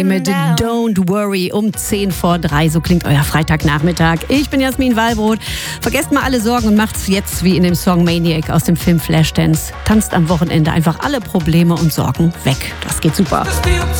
Mit Don't Worry um 10:10. So klingt euer Freitagnachmittag. Ich bin Jasmin Wallbrot. Vergesst mal alle Sorgen und macht's jetzt wie in dem Song Maniac aus dem Film Flashdance. Tanzt am Wochenende einfach alle Probleme und Sorgen weg. Das geht super.